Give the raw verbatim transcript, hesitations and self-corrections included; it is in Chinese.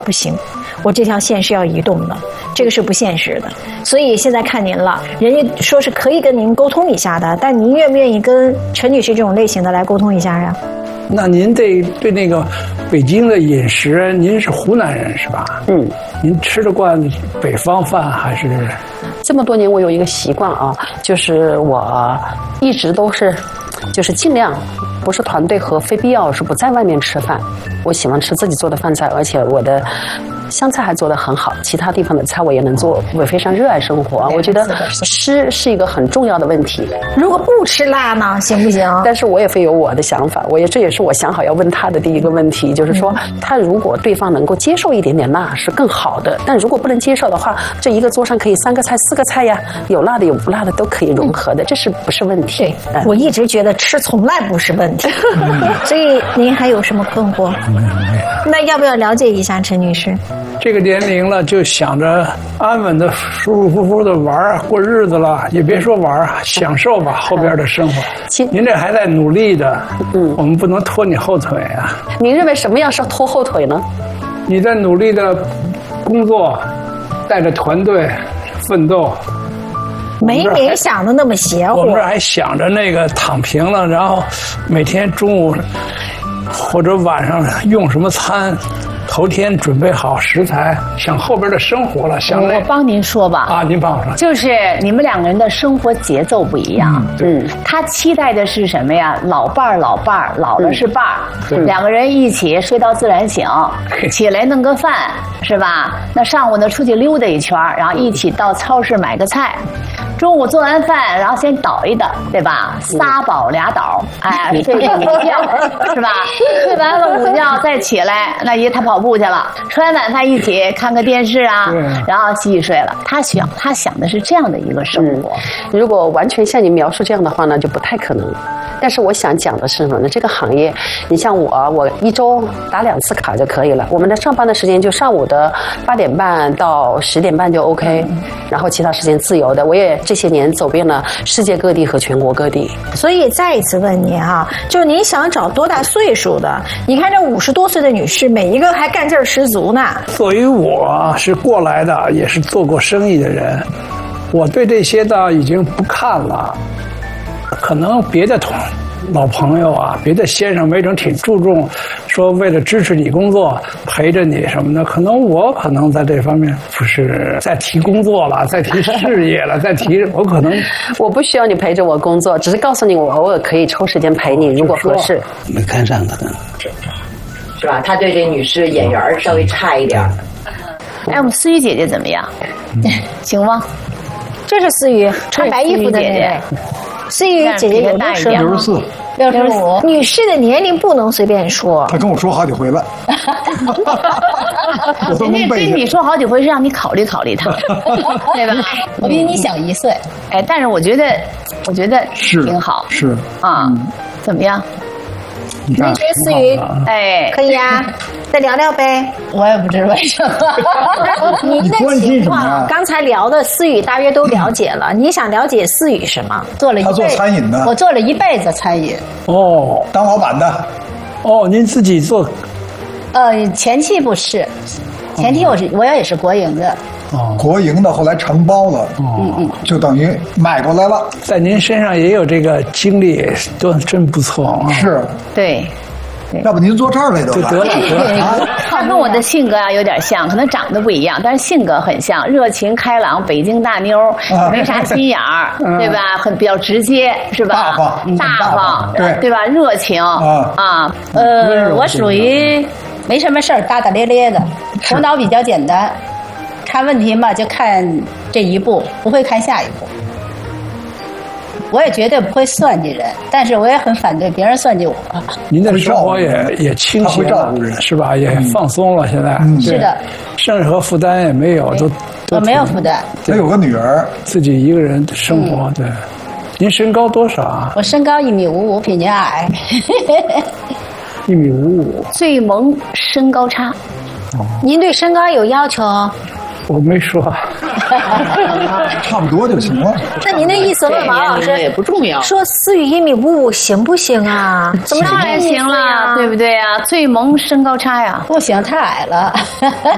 不行，我这条线是要移动的，这个是不现实的。所以现在看您了，人家说是可以跟您沟通一下的，但您愿不愿意跟陈女士这种类型的来沟通一下呀？ 那您对对那个北京的饮食，您是湖南人是吧？嗯，您吃得惯北方饭还是？ 这么多年，我有一个习惯啊，就是我一直都是，就是尽量不是团队和非必要是不在外面吃饭。我喜欢吃自己做的饭菜，而且我的湘菜还做得很好，其他地方的菜我也能做，我非常热爱生活。我觉得吃是一个很重要的问题。 如果不吃辣呢，行不行？ 但是我也会有我的想法，我也这也是我想好要问他的第一个问题，就是说他如果对方能够接受一点点辣是更好的，但如果不能接受的话，这一个桌上可以三个菜四个菜呀，有辣的有不辣的都可以融合的，这是不是问题？ 对，我一直觉得吃从来不是问题，所以您还有什么困惑？那要不要了解一下陈女士？ 这个年龄了，就想着安稳的、舒舒服服的玩过日子了，也别说玩，享受吧后边的生活。您这还在努力的，嗯，我们不能拖你后腿啊。 您认为什么样是拖后腿呢？ 你在努力的工作，带着团队奋斗。 没您想的那么邪乎。 我们这还想着那个躺平了，然后每天中午或者晚上用什么餐。头天准备好食材，想后边的生活了，想我帮您说吧。 啊，您帮我说。 就是你们两个人的生活节奏不一样。 嗯， 他期待的是什么呀？老伴儿，老伴儿，老了是伴儿，两个人一起睡到自然醒，起来弄个饭，是吧？那上午呢出去溜达一圈，然后一起到超市买个菜。中午做完饭，然后先倒一倒，对吧？仨饱俩倒，哎，睡个午觉，是吧？睡完了午觉再起来，那爷他跑步去了，吃完晚饭一起看个电视啊，然后洗洗睡了。他想，他想的是这样的一个生活。 嗯、如果完全像你描述这样的话呢，就不太可能。但是我想讲的是什么呢？这个行业，你像我，我一周打两次卡就可以了。我们的上班的时间就上午的八点半到十点半就 OK，、嗯、然后其他时间自由的。我也这些年走遍了世界各地和全国各地。 所以再一次问您啊，就是您想找多大岁数的？你看这五十多岁的女士，每一个还干劲儿十足呢。 作为我是过来的，也是做过生意的人，我对这些呢已经不看了。可能别的同老朋友啊，别的先生没准挺注重，说为了支持你工作，陪着你什么的。可能我可能在这方面不是在提工作了，在提事业了，在提我可能我不需要你陪着我工作，只是告诉你我偶尔可以抽时间陪你，如果合适。 没看上可能是吧？他对这女士眼缘稍微差一点。 哎，我们思雨姐姐怎么样？ 嗯、 行吗？ 这是思雨穿白衣服的姐姐。思雨姐姐有六十六十四、 六十五。女士的年龄不能随便说。 她跟我说好几回了，我都能背。 跟你说好几回是让你考虑考虑她，对吧？ 我比你小一岁， 哎，但是我觉得，我觉得挺好， 是啊，嗯、怎么样？ 你觉得思雨哎可以啊？再聊聊呗。 我也不知为什么。 您的情况，刚才聊的思雨大约都了解了。你想了解思雨什么？ 做了一辈子， 他做餐饮的， 我做了一辈子餐饮。 哦， 当老板的。 哦，您自己做？ 呃，前期不是，前期我是我也是国营的。 哦，国营的后来承包了，嗯嗯，就等于买过来了。 在您身上也有这个经历，都真不错啊。 是， 对。 要不您坐这儿来得了。 得了得了。 他跟我的性格啊有点像，可能长得不一样，但是性格很像，热情开朗，北京大妞，没啥心眼儿，对吧？很比较直接，是吧？ 大方， 大方， 对对吧？热情啊， 呃，我属于没什么事儿，大大咧咧的，头脑比较简单，看问题嘛就看这一步，不会看下一步。我也绝对不会算计人，但是我也很反对别人算计我。 您的生活也也清晰了，是吧？也放松了，现在。 嗯、是的， 任何负担也没有，都我没有负担。 他有个女儿， 自己一个人的生活，嗯、对。您身高多少啊？ 我身高一米五五，比您矮。 一米五五， 最萌身高差。 哦、您对身高有要求？ 我没说， 差不多就行了。 那您的意思问王老师也不重要， 说思雨一米五五行不行啊？怎么当然行了，对不对啊？最萌身高差呀， 不行，太矮了。